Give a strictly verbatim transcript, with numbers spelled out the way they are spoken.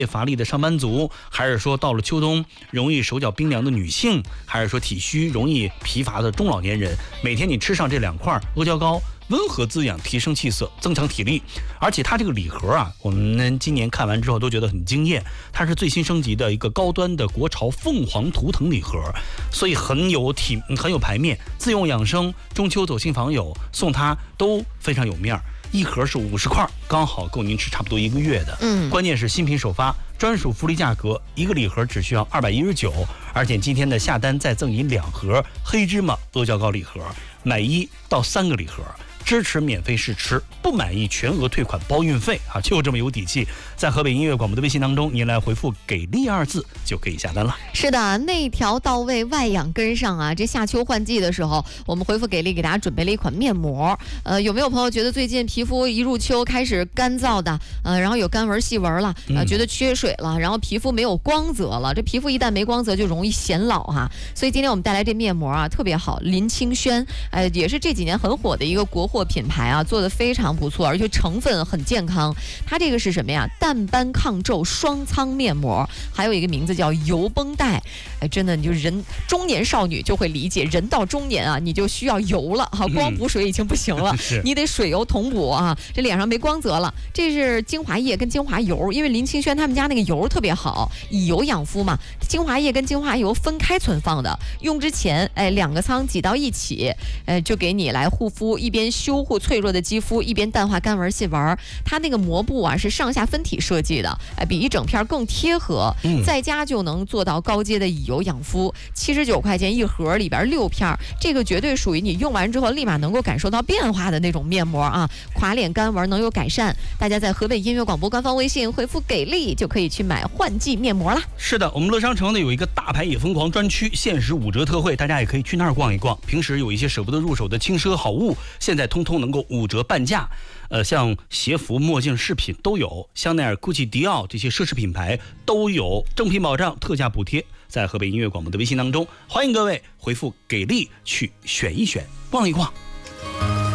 乏力的上班族，还是说到了秋冬容易手脚冰凉的女性，还是说体虚容易疲乏的中老年人，每天你吃上这两块阿胶糕，温和滋养，提升气色，增强体力。而且它这个礼盒啊，我们今年看完之后都觉得很惊艳，它是最新升级的一个高端的国潮凤凰图腾礼盒，所以很有体很有排面，自用养生，中秋走亲访友送它都非常有面儿。一盒是五十块，刚好够您吃差不多一个月的。嗯，关键是新品首发，专属福利价格，一个礼盒只需要二百一十九，而且今天的下单再赠您两盒黑芝麻阿胶糕礼盒，买一到三个礼盒，支持免费试吃，不满意全额退款包运费啊，就这么有底气。在河北音乐广播的微信当中，您来回复给力二字就可以下单了。 是的，内调到位，外养跟上啊！这夏秋换季的时候，我们回复给力给大家准备了一款面膜。呃，有没有朋友觉得最近皮肤一入秋开始干燥的，呃，然后有干纹细纹了，呃，觉得缺水了，然后皮肤没有光泽了？这皮肤一旦没光泽，就容易显老哈、啊。所以今天我们带来这面膜啊，特别好，林清轩，呃，也是这几年很火的一个国货品牌啊，做的非常不错，而且成分很健康。它这个是什么呀？淡斑抗皱双苍面膜，还有一个名字叫油绷带。哎，真的，你就人中年少女就会理解，人到中年啊，你就需要油了哈，光补水已经不行了，嗯、你得水油同补啊。这脸上没光泽了，这是精华液跟精华油，因为林清轩他们家那个油特别好，以油养肤嘛，精华液跟精华油分开存放的，用之前，哎，两个仓挤到一起，哎，就给你来护肤，一边修护脆弱的肌肤，一边淡化干纹细纹。它那个膜布啊是上下分体设计的，哎，比一整片更贴合，嗯、在家就能做到高阶的以油养肤。七十九块钱一盒，里边六片，这个绝对属于你用完之后立马能够感受到变化的那种面膜啊，垮脸干纹能有改善。大家在河北音乐广播官方微信回复给力，就可以去买换季面膜了。 是的，我们乐商城呢有一个大牌也疯狂专区，限时五折特惠，大家也可以去那儿逛一逛。平时有一些舍不得入手的轻奢好物，现在通通能够五折半价。呃，像鞋服、墨镜、饰品都有，香奈儿、GUCCI、迪奥这些奢侈品牌都有正品保障、特价补贴。在河北音乐广播的微信当中，欢迎各位回复给力去选一选、逛一逛。